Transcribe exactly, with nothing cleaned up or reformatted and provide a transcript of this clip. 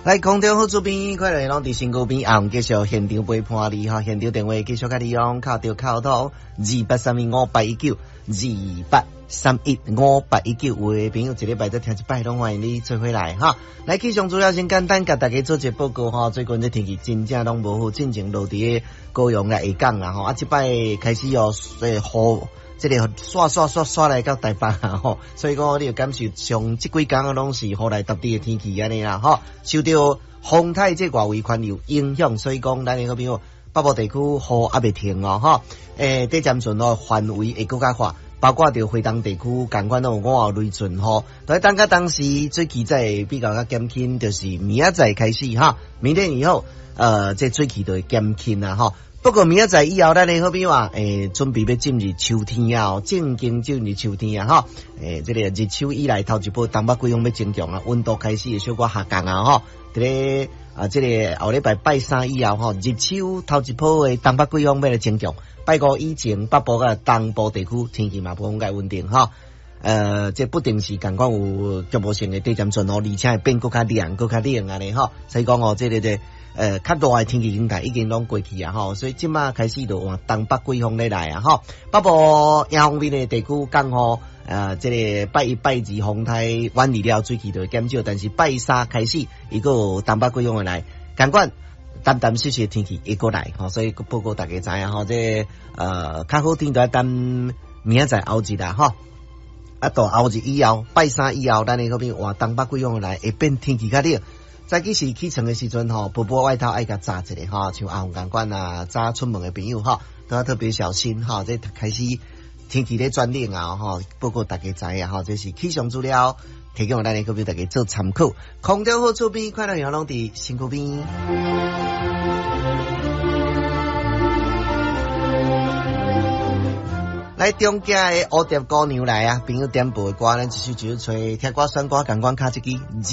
来，空中好主编，快乐拢伫身躯边，啊，我们继续现场陪伴你哈，现场电话继续甲你用，靠着靠通二八三一五八一九二八三一五八一九，有的朋友一礼拜再听一摆，拢欢迎你做回来哈。来，气象资料先简单甲大家做一个报告哈，最近这天气真正拢无好，进前落伫个高雄啦、下港啦吼，啊，这摆开始哦，诶，雨。这个刷刷刷刷来到台北啊吼，所以讲你要感受上这几天拢是雨来搭地的天气安尼啦吼，受到风台这外围环流影响，所以讲咱个朋友北部地区雨还未停哦吼，诶，地暂阵哦范围会更加宽，包括着惠东地区感官都有五号雷阵雨，但等到当时最期在比较较减轻，就是明仔载开始哈，明天以后呃这最期就会减轻啦吼。不过明仔载以后，咱的好朋友啊，诶，准备要进入秋天啊，正经进入秋天啊，哈，诶，这个日秋以来头一波东北季风要增强啊，温度开始会小可下降啊，哈，这个啊，这个后礼拜拜三以后，哈，日秋头一波的东北季风要来增强，拜五以前北部甲东部地区天气嘛不讲介稳定哈。呃，这不定时感觉有局部性的地震阵哦，而且会变更较凉、更较冷安尼吼。所以讲哦，这个这呃较热的天气形态已经拢过去啊吼，所以即马开始就往东北季风咧来啊吼。北部沿方面的地区刚好呃，这个拜一拜二风台远离了，水气就会减少，但是拜三开始伊个东北季风会来，尽管淡淡湿湿的天气会过来吼，所以报告大家知影吼，这呃较好天就要等明仔载后日啦吼。啊，到后日以后，拜三以後，咱哋嗰邊話東北季風來，會變天氣較熱。早起時起床嘅時陣吼，薄薄外套愛甲扎一下吼，像阿紅公館啊，早出門嘅朋友吼，都要特別小心吼。這開始天氣咧轉冷啊吼，報告大家知啊吼，這是氣象資料，提供咱哋嗰邊大家做參考。空調好厝邊，快樂陽光佇身軀邊。来中家的蝴蝶姑娘来啊，朋友点播的歌，咱继续继续吹，听歌选歌，共阮卡一支。